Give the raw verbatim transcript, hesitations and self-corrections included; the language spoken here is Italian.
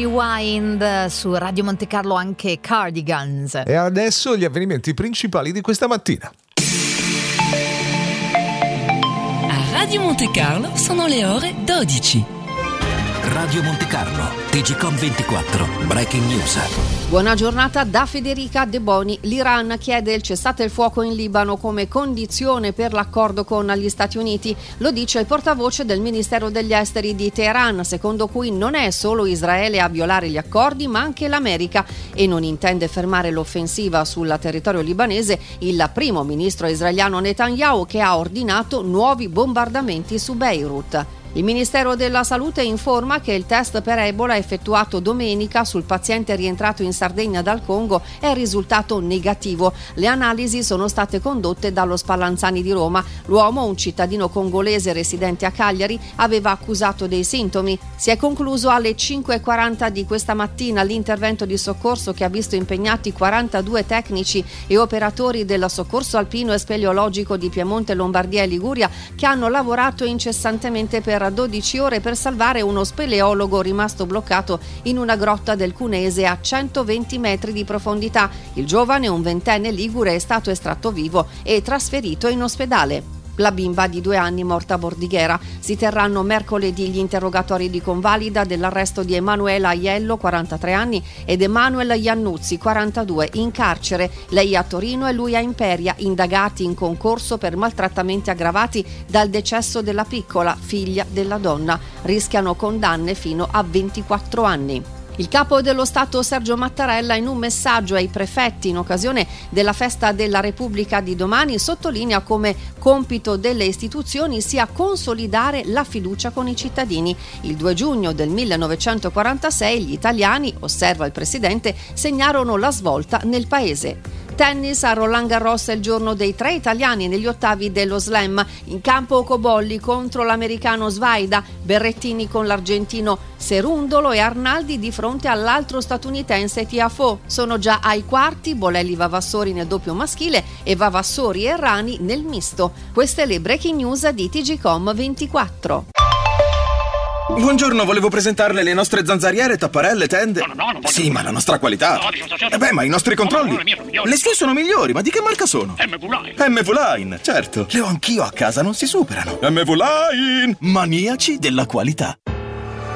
Rewind su Radio Monte Carlo, anche Cardigans. E adesso gli avvenimenti principali di questa mattina. A Radio Monte Carlo sono le ore dodici. Radio Monte Carlo, T G Com ventiquattro, Breaking News. Buona giornata da Federica De Boni. L'Iran chiede il cessate il fuoco in Libano come condizione per l'accordo con gli Stati Uniti. Lo dice il portavoce del Ministero degli Esteri di Teheran, secondo cui non è solo Israele a violare gli accordi, ma anche l'America, e non intende fermare l'offensiva sul territorio libanese il primo ministro israeliano Netanyahu, che ha ordinato nuovi bombardamenti su Beirut. Il Ministero della Salute informa che il test per Ebola effettuato domenica sul paziente rientrato in Sardegna dal Congo è risultato negativo. Le analisi sono state condotte dallo Spallanzani di Roma. L'uomo, un cittadino congolese residente a Cagliari, aveva accusato dei sintomi. Si è concluso alle cinque e quaranta di questa mattina l'intervento di soccorso che ha visto impegnati quarantadue tecnici e operatori del soccorso alpino e speleologico di Piemonte, Lombardia e Liguria, che hanno lavorato incessantemente per dodici ore per salvare uno speleologo rimasto bloccato in una grotta del Cuneese a centoventi metri di profondità. Il giovane, un ventenne ligure, è stato estratto vivo e trasferito in ospedale. La bimba di due anni morta a Bordighera. Si terranno mercoledì gli interrogatori di convalida dell'arresto di Emanuela Aiello, quarantatré anni, ed Emanuel Iannuzzi, quarantadue, in carcere. Lei a Torino e lui a Imperia, indagati in concorso per maltrattamenti aggravati dal decesso della piccola, figlia della donna. Rischiano condanne fino a ventiquattro anni. Il capo dello Stato Sergio Mattarella, in un messaggio ai prefetti in occasione della festa della Repubblica di domani, sottolinea come compito delle istituzioni sia consolidare la fiducia con i cittadini. Il due giugno del millenovecentoquarantasei gli italiani, osserva il presidente, segnarono la svolta nel paese. Tennis a Roland Garros è il giorno dei tre italiani negli ottavi dello Slam. In campo Cobolli contro l'americano Svaida, Berrettini con l'argentino Serundolo e Arnaldi di fronte all'altro statunitense Tiafoe. Sono già ai quarti Bolelli Vavassori nel doppio maschile e Vavassori e Rani nel misto. Queste le breaking news di T G Com ventiquattro. Buongiorno, volevo presentarle le nostre zanzariere, tapparelle, tende. No, no, no, non voglio. Sì, ma la nostra qualità. No, dico, certo. Eh beh, ma i nostri controlli. No, no, le mie sono migliori. Le sue sono migliori, ma di che marca sono? M V Line. M V Line, certo. Le ho anch'io a casa, non si superano. M V Line, maniaci della qualità.